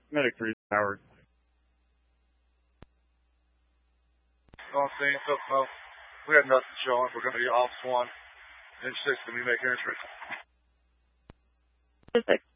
Medic 3, Howard. On scene, we had nothing showing. We're going to be off 1 inch 6 to be making entry. 6.